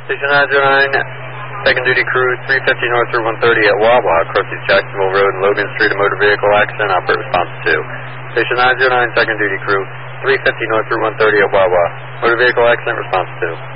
Station 909, second duty crew, 350 North Route 130 at Wawa, across Jacksonville Road and Logan Street, a motor vehicle accident, operate response 2. Station 909, second duty crew, 350 North Route 130 at Wawa, motor vehicle accident, response 2.